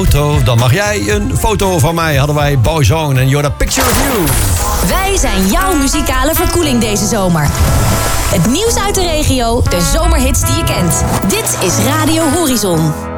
auto, dan mag jij een foto van mij. Hadden wij Boyzone en You're the Picture of You. Wij zijn jouw muzikale verkoeling deze zomer. Het nieuws uit de regio, de zomerhits die je kent. Dit is Radio Horizon.